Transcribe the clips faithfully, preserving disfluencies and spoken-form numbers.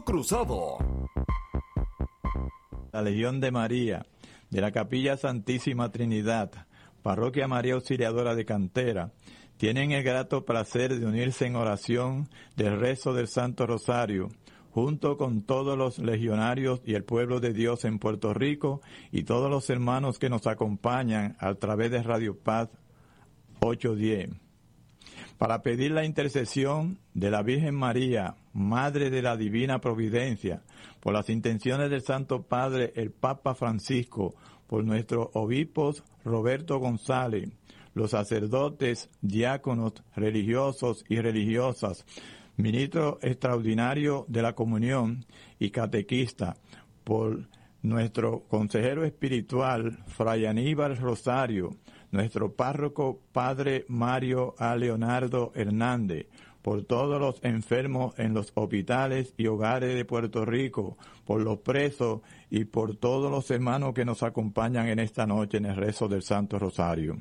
Fuego Cruzado. La Legión de María, de la Capilla Santísima Trinidad, Parroquia María Auxiliadora de Cantera, tienen el grato placer de unirse en oración del rezo del Santo Rosario, junto con todos los legionarios y el pueblo de Dios en Puerto Rico y todos los hermanos que nos acompañan a través de Radio Paz ochocientos diez. Para pedir la intercesión de la Virgen María, Madre de la Divina Providencia, por las intenciones del Santo Padre, el Papa Francisco, por nuestros obispos Roberto González, los sacerdotes, diáconos, religiosos y religiosas, ministro extraordinario de la comunión y catequista, por nuestro consejero espiritual, Fray Aníbal Rosario, nuestro párroco, Padre Mario A. Leonardo Hernández, por todos los enfermos en los hospitales y hogares de Puerto Rico, por los presos y por todos los hermanos que nos acompañan en esta noche en el rezo del Santo Rosario.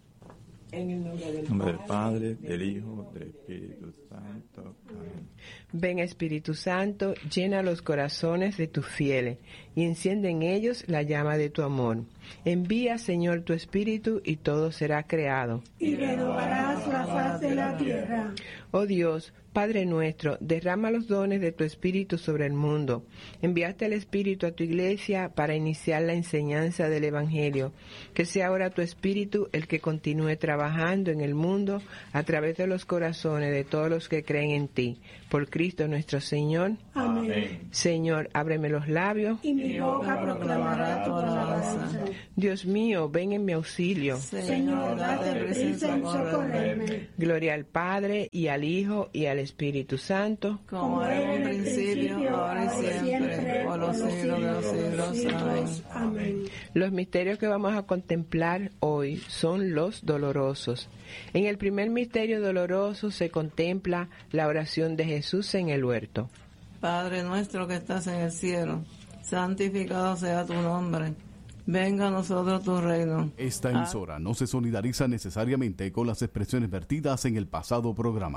En el nombre del, nombre del Padre, Padre, del Hijo, del Espíritu Santo. Amén. Ven, Espíritu Santo, llena los corazones de tus fieles y enciende en ellos la llama de tu amor. Envía, Señor, tu Espíritu y todo será creado. Y renovarás la faz de la tierra. Oh Dios, Padre nuestro, derrama los dones de tu Espíritu sobre el mundo. Enviaste el Espíritu a tu iglesia para iniciar la enseñanza del Evangelio. Que sea ahora tu Espíritu el que continúe trabajando en el mundo a través de los corazones de todos los que creen en ti. Por Cristo nuestro Señor. Amén. Señor, ábreme los labios. Y mi boca proclamará tu alabanza. Dios mío, ven en mi auxilio. Señor, date prisa en socorrerme. Gloria al Padre, y al Hijo, y al Espíritu Santo. Como era en el principio, ahora y siempre, por los siglos de los siglos. Amén. Los misterios que vamos a contemplar hoy son los dolorosos. En el primer misterio doloroso se contempla la oración de Jesús en el huerto. Padre nuestro que estás en el cielo, santificado sea tu nombre. Venga a nosotros tu reino. Esta emisora no se solidariza necesariamente con las expresiones vertidas en el pasado programa.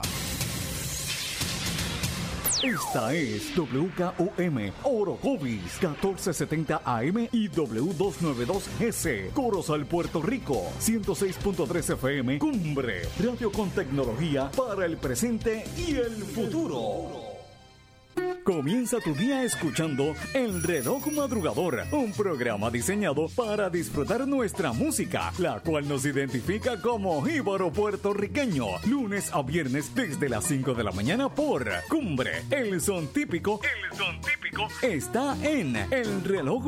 Esta es W K O M Orocovis catorce setenta A M y W doscientos noventa y dos G C Corozal, Puerto Rico, ciento seis punto tres F M Cumbre, radio con tecnología para el presente y el futuro. Comienza tu día escuchando El Reloj Madrugador, un programa diseñado para disfrutar nuestra música, la cual nos identifica como jíbaro puertorriqueño, lunes a viernes desde las cinco de la mañana por Cumbre. El son típico, el son típico está en El Reloj